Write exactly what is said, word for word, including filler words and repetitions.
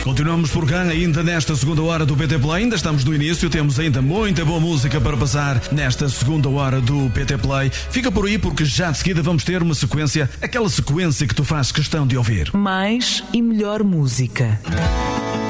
Continuamos por cá ainda nesta segunda hora do P T Play. Ainda estamos no início, temos ainda muita boa música para passar nesta segunda hora do P T Play. Fica por aí porque já de seguida vamos ter uma sequência, aquela sequência que tu fazes questão de ouvir. Mais e melhor música.